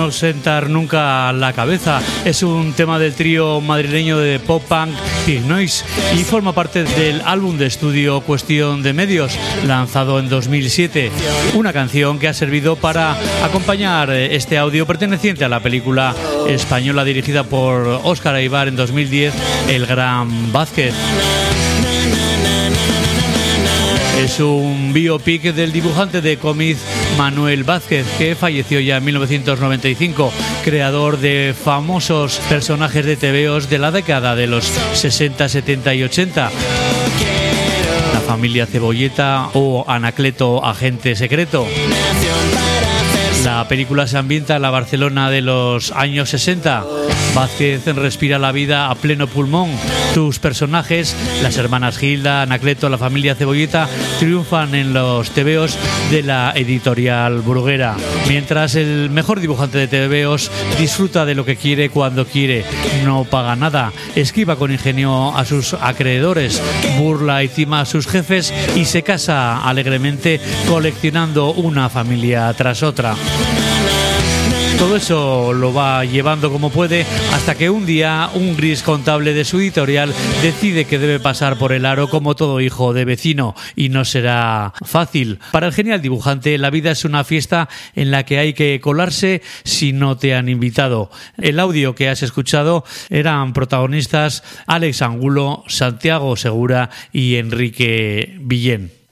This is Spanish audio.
no sentar nunca la cabeza. Es un tema del trío madrileño de pop-punk Pig Noise y forma parte del álbum de estudio Cuestión de Medios, lanzado en 2007. Una canción que ha servido para acompañar este audio perteneciente a la película española dirigida por Óscar Aybar en 2010, El Gran Vázquez. Es un biopic del dibujante de cómics Manuel Vázquez, que falleció ya en 1995, creador de famosos personajes de tebeos de la década de los 60, 70 y 80. La familia Cebolleta o Anacleto, agente secreto. La película se ambienta en la Barcelona de los años 60. Vázquez respira la vida a pleno pulmón. Sus personajes, las hermanas Gilda, Anacleto, la familia Cebolleta, triunfan en los tebeos de la editorial Bruguera. Mientras el mejor dibujante de tebeos disfruta de lo que quiere cuando quiere, no paga nada, esquiva con ingenio a sus acreedores, burla y cima a sus jefes y se casa alegremente coleccionando una familia tras otra. Todo eso lo va llevando como puede hasta que un día un gris contable de su editorial decide que debe pasar por el aro como todo hijo de vecino, y no será fácil. Para el genial dibujante, la vida es una fiesta en la que hay que colarse si no te han invitado. El audio que has escuchado eran protagonistas Alex Angulo, Santiago Segura y Enrique Villén.